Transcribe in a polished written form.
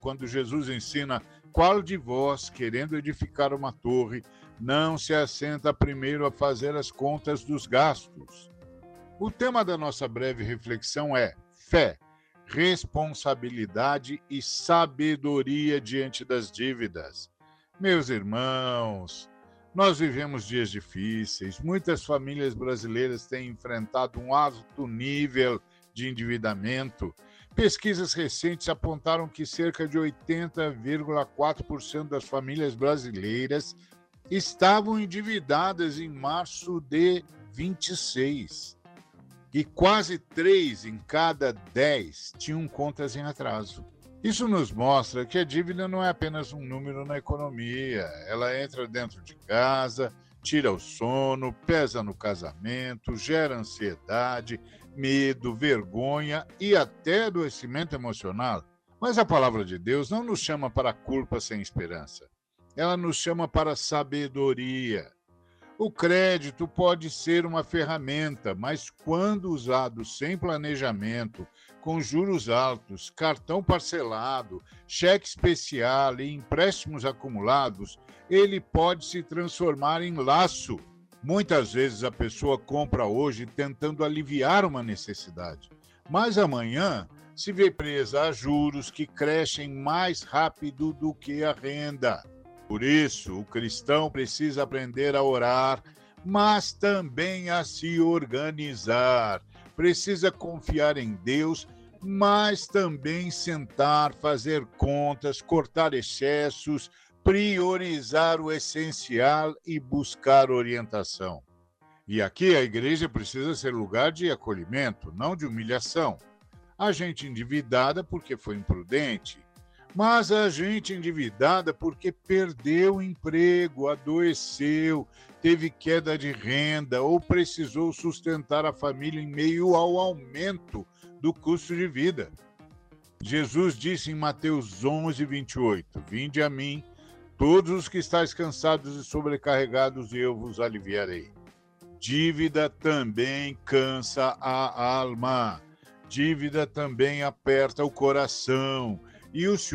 quando Jesus ensina: qual de vós, querendo edificar uma torre, não se assenta primeiro a fazer as contas dos gastos? O tema da nossa breve reflexão é fé, responsabilidade e sabedoria diante das dívidas. Meus irmãos, nós vivemos dias difíceis. Muitas famílias brasileiras têm enfrentado um alto nível de endividamento. Pesquisas recentes apontaram que cerca de 80,4% das famílias brasileiras estavam endividadas em março de 26. E quase 3 em cada 10 tinham contas em atraso. Isso nos mostra que a dívida não é apenas um número na economia. Ela entra dentro de casa, tira o sono, pesa no casamento, gera ansiedade, medo, vergonha e até adoecimento emocional. Mas a palavra de Deus não nos chama para a culpa sem esperança. Ela nos chama para a sabedoria. O crédito pode ser uma ferramenta, mas quando usado sem planejamento, com juros altos, cartão parcelado, cheque especial e empréstimos acumulados, ele pode se transformar em laço. Muitas vezes a pessoa compra hoje tentando aliviar uma necessidade, mas amanhã se vê presa a juros que crescem mais rápido do que a renda. Por isso, o cristão precisa aprender a orar, mas também a se organizar. Precisa confiar em Deus, mas também sentar, fazer contas, cortar excessos, priorizar o essencial e buscar orientação. E aqui a igreja precisa ser lugar de acolhimento, não de humilhação. A gente endividada porque foi imprudente, mas a gente endividada porque perdeu o emprego, adoeceu, teve queda de renda ou precisou sustentar a família em meio ao aumento do custo de vida. Jesus disse em Mateus 11:28, vinde a mim, todos os que estáis cansados e sobrecarregados, e eu vos aliviarei. Dívida também cansa a alma, dívida também aperta o coração, e o